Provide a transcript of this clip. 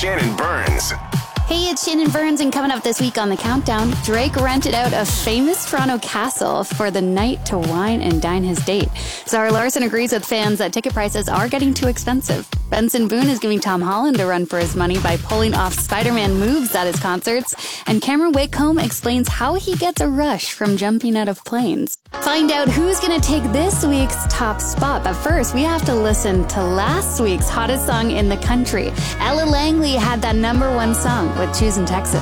Shannon Burns. Hey, it's Shannon Burns, and coming up this week on The Countdown, Drake rented out a famous Toronto castle for the night to wine and dine his date. Zara Larson agrees with fans that ticket prices are getting too expensive. Benson Boone is giving Tom Holland a run for his money by pulling off Spider-Man moves at his concerts. And Cameron Whitcomb explains how he gets a rush from jumping out of planes. Find out who's going to take this week's top spot. But first, we have to listen to last week's hottest song in the country. Ella Langley had that #1 song with Choosing Texas.